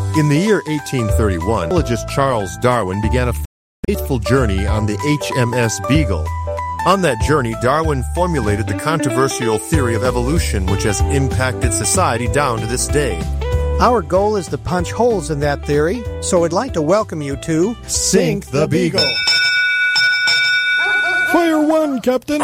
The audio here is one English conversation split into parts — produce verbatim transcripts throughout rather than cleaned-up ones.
In the year eighteen thirty-one, biologist Charles Darwin began a fateful journey on the H M S Beagle. On that journey, Darwin formulated the controversial theory of evolution, which has impacted society down to this day. Our goal is to punch holes in that theory, so I'd like to welcome you to Sink the Beagle. Fire one, Captain.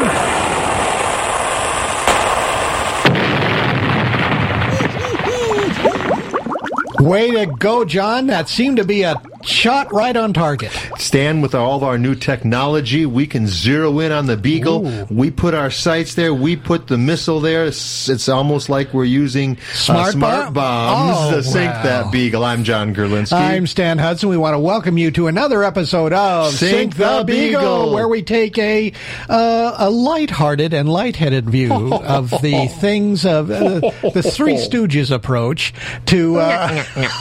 Way to go, John. That seemed to be a shot right on target. Stan, with all of our new technology, we can zero in on the Beagle. Ooh. We put our sights there. We put the missile there. It's, it's almost like we're using smart, uh, smart bombs oh, to sink wow. that Beagle. I'm John Gerlinsky. I'm Stan Hudson. We want to welcome you to another episode of Sink, Sink the, the Beagle, Beagle, where we take a uh, a lighthearted and lightheaded view of the things of uh, the Three Stooges approach to uh,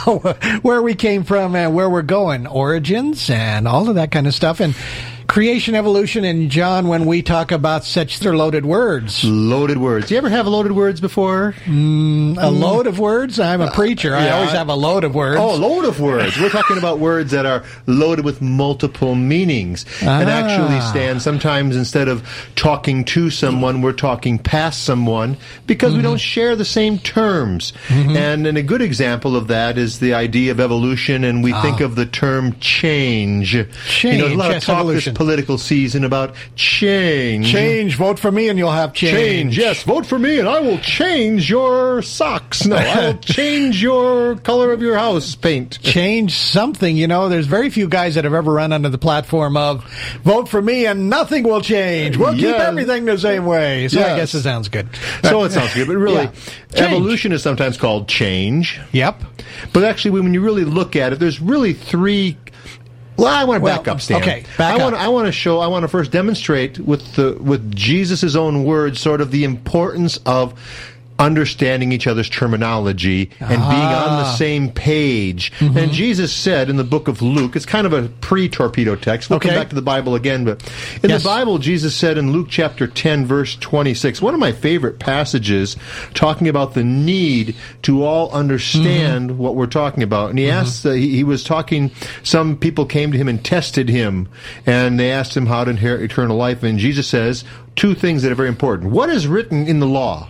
where we came from and where we're going. Going, origins and all of that kind of stuff, and creation, evolution. And John, when we talk about such, they're loaded words. Loaded words. You ever have loaded words before? Mm, a load of words? I'm a preacher. Uh, yeah. I always have a load of words. Oh, a load of words. We're talking about words that are loaded with multiple meanings. Ah. And actually, Stan, sometimes instead of talking to someone, we're talking past someone because mm-hmm. we don't share the same terms. Mm-hmm. And, and a good example of that is the idea of evolution, and we ah. think of the term change. Change, you know, there's a lot yes, of talk evolution. This political season about change. Change. Vote for me and you'll have change. Change. Yes, vote for me and I will change your socks. No, I will change your color of your house paint. Change something. You know, there's very few guys that have ever run under the platform of vote for me and nothing will change. We'll yes. keep everything the same way. So yes. I guess it sounds good. So it sounds good, but really, yeah. evolution is sometimes called change. Yep. But actually, when you really look at it, there's really three. Well, I want to back well, up, Stan. Okay, back I up. want to, I want to show. I want to first demonstrate with the with Jesus' own words, sort of the importance of understanding each other's terminology and ah. being on the same page. Mm-hmm. And Jesus said in the book of Luke, it's kind of a pre-torpedo text. We'll okay. come back to the Bible again, but in yes. the Bible, Jesus said in Luke chapter ten, verse twenty-six, one of my favorite passages, talking about the need to all understand mm-hmm. what we're talking about. And he mm-hmm. asked, uh, he, he was talking, some people came to him and tested him, and they asked him how to inherit eternal life. And Jesus says two things that are very important. What is written in the law?